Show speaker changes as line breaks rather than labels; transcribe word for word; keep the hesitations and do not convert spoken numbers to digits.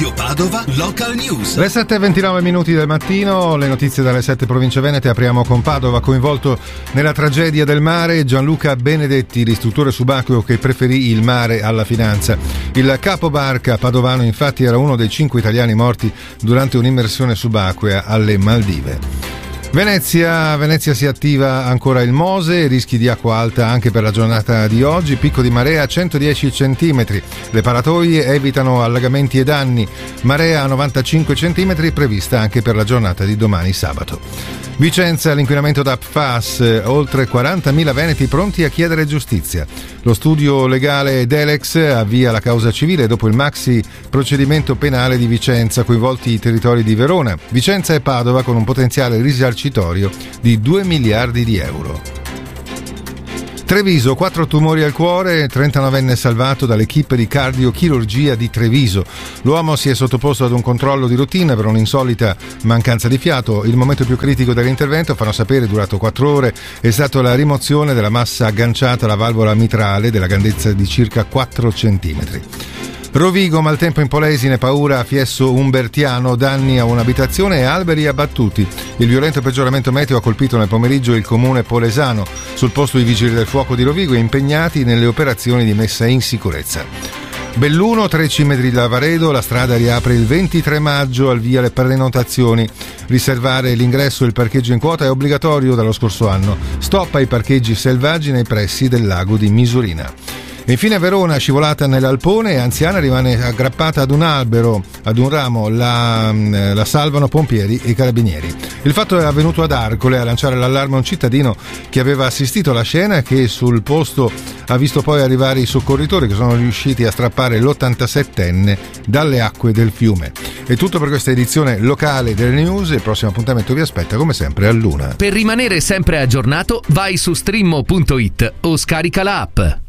Radio Padova Local News.
Le sette e ventinove minuti del mattino, le notizie dalle sette province venete. Apriamo con Padova. Coinvolto nella tragedia del mare Gianluca Benedetti, l'istruttore subacqueo che preferì il mare alla finanza. Il capobarca padovano infatti era uno dei cinque italiani morti durante un'immersione subacquea alle Maldive. Venezia, Venezia si attiva ancora il Mose, rischi di acqua alta anche per la giornata di oggi, picco di marea a centodieci centimetri, le paratoie evitano allagamenti e danni, marea a novantacinque centimetri prevista anche per la giornata di domani sabato. Vicenza, l'inquinamento da P F A S, oltre quarantamila veneti pronti a chiedere giustizia. Lo studio legale Delex avvia la causa civile dopo il maxi procedimento penale di Vicenza, coinvolti i territori di Verona, Vicenza e Padova con un potenziale risarcitorio di due miliardi di euro. Treviso, quattro tumori al cuore, trentanovenne salvato dall'equipe di cardiochirurgia di Treviso. L'uomo si è sottoposto ad un controllo di routine per un'insolita mancanza di fiato. Il momento più critico dell'intervento, fanno sapere, durato quattro ore, è stato la rimozione della massa agganciata alla valvola mitrale della grandezza di circa quattro centimetri. Rovigo, maltempo in Polesine, paura a Fiesso Umbertiano, danni a un'abitazione e alberi abbattuti. Il violento peggioramento meteo ha colpito nel pomeriggio il comune polesano. Sul posto i vigili del fuoco di Rovigo impegnati nelle operazioni di messa in sicurezza. Belluno, tre cimetri di Lavaredo, la strada riapre il ventitré maggio, al via le prenotazioni. Riservare l'ingresso e il parcheggio in quota è obbligatorio dallo scorso anno. Stop ai parcheggi selvaggi nei pressi del lago di Misurina. E infine Verona, scivolata nell'Alpone e anziana rimane aggrappata ad un albero, ad un ramo, la, la salvano pompieri e carabinieri. Il fatto è avvenuto ad Arcole. A lanciare l'allarme un cittadino che aveva assistito alla scena e che sul posto ha visto poi arrivare i soccorritori che sono riusciti a strappare l'ottantasettenne dalle acque del fiume. È tutto per questa edizione locale delle news. Il prossimo appuntamento vi aspetta come sempre a Luna.
Per rimanere sempre aggiornato vai su streammo punto it o scarica l'app.